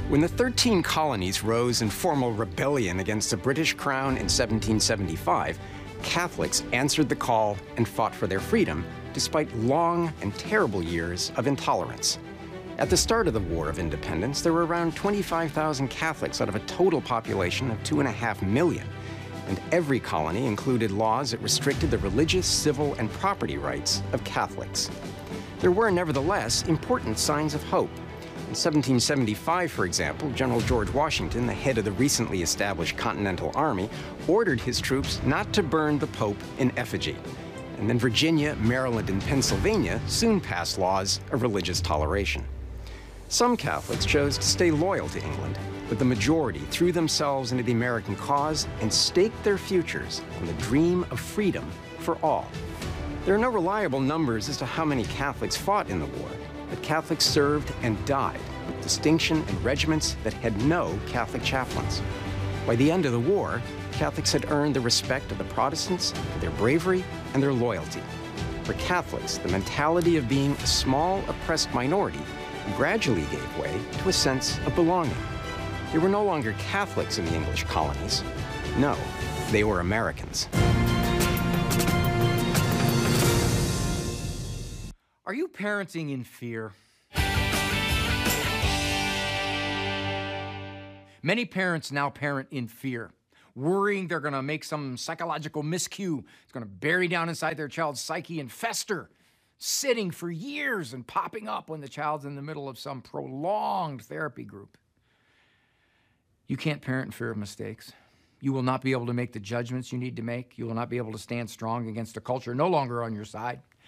When the 13 colonies rose in formal rebellion against the British Crown in 1775, Catholics answered the call and fought for their freedom, despite long and terrible years of intolerance. At the start of the War of Independence, there were around 25,000 Catholics out of a total population of 2.5 million, and every colony included laws that restricted the religious, civil, and property rights of Catholics. There were, nevertheless, important signs of hope. In 1775, for example, General George Washington, the head of the recently established Continental Army, ordered his troops not to burn the Pope in effigy. And then Virginia, Maryland, and Pennsylvania soon passed laws of religious toleration. Some Catholics chose to stay loyal to England, but the majority threw themselves into the American cause and staked their futures on the dream of freedom for all. There are no reliable numbers as to how many Catholics fought in the war, but Catholics served and died with distinction in regiments that had no Catholic chaplains. By the end of the war, Catholics had earned the respect of the Protestants for their bravery and their loyalty. For Catholics, the mentality of being a small, oppressed minority gradually gave way to a sense of belonging. They were no longer Catholics in the English colonies. No, they were Americans. Are you parenting in fear? Many parents now parent in fear, worrying they're going to make some psychological miscue. It's going to bury down inside their child's psyche and fester, sitting for years and popping up when the child's in the middle of some prolonged therapy group. You can't parent in fear of mistakes. You will not be able to make the judgments you need to make. You will not be able to stand strong against a culture no longer on your side.